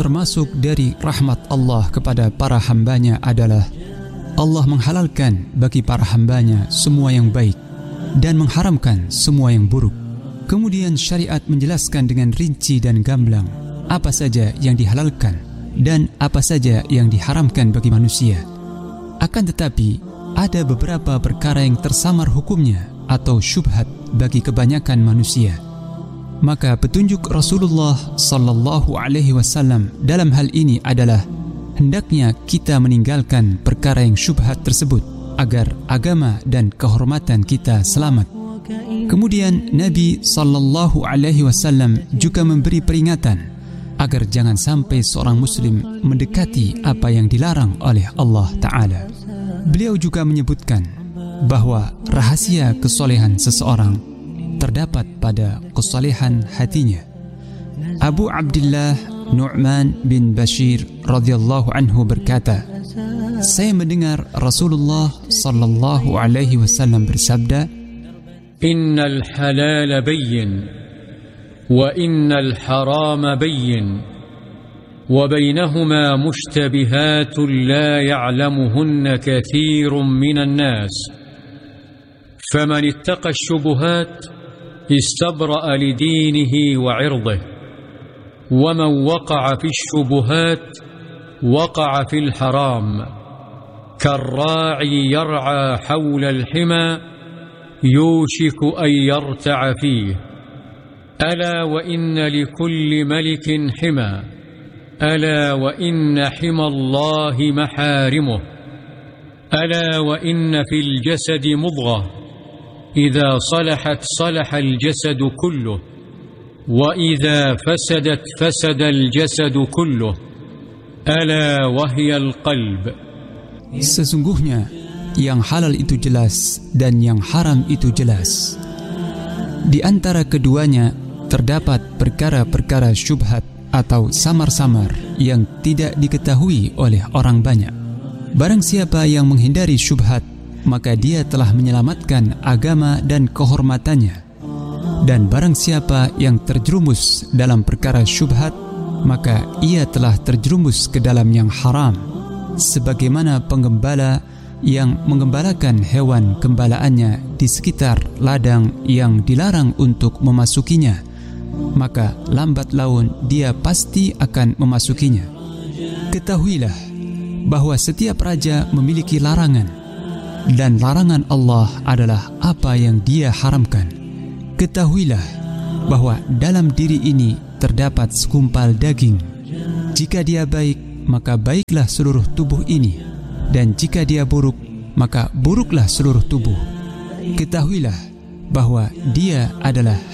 termasuk dari rahmat Allah kepada para hambanya adalah Allah menghalalkan bagi para hambanya semua yang baik dan mengharamkan semua yang buruk. Kemudian syariat menjelaskan dengan rinci dan gamblang apa saja yang dihalalkan dan apa saja yang diharamkan bagi manusia. Akan tetapi, ada beberapa perkara yang tersamar hukumnya atau syubhat bagi kebanyakan manusia. Maka petunjuk Rasulullah sallallahu alaihi wasallam dalam hal ini adalah hendaknya kita meninggalkan perkara yang syubhat tersebut agar agama dan kehormatan kita selamat. Kemudian Nabi sallallahu alaihi wasallam juga memberi peringatan agar jangan sampai seorang muslim mendekati apa yang dilarang oleh Allah Ta'ala. Beliau juga menyebutkan bahwa rahasia kesolehan seseorang terdapat pada kesolehan hatinya. Abu Abdullah Nu'man bin Bashir radhiyallahu anhu berkata, saya mendengar Rasulullah sallallahu alaihi wasallam bersabda, Innal halal bayyin wa innal haram bayyin wa bainahuma mushtabihatun la ya'lamuhunna kathirun minan nas faman ittaqa ash-shubuhat istabra'a lidinihi wa 'irdihi wa man waqa'a fi ash-shubuhat waqa'a fil haram karra'i yar'a hawla al-hima يوشك أن يرتع فيه ألا وإن لكل ملك حمى ألا وإن حمى الله محارمه ألا وإن في الجسد مضغة إذا صلحت صلح الجسد كله وإذا فسدت فسد الجسد كله ألا وهي القلب. Sesungguhnya yang halal itu jelas dan yang haram itu jelas. Di antara keduanya terdapat perkara-perkara syubhat atau samar-samar yang tidak diketahui oleh orang banyak. Barang siapa yang menghindari syubhat, maka dia telah menyelamatkan agama dan kehormatannya. Dan barang siapa yang terjerumus dalam perkara syubhat, maka ia telah terjerumus ke dalam yang haram, sebagaimana penggembala yang menggembalakan hewan gembalaannya di sekitar ladang yang dilarang untuk memasukinya, maka lambat laun dia pasti akan memasukinya. Ketahuilah bahwa setiap raja memiliki larangan, dan larangan Allah adalah apa yang Dia haramkan. Ketahuilah bahwa dalam diri ini terdapat segumpal daging. Jika dia baik, maka baiklah seluruh tubuh ini, dan jika dia buruk, maka buruklah seluruh tubuh. Ketahuilah bahwa dia adalah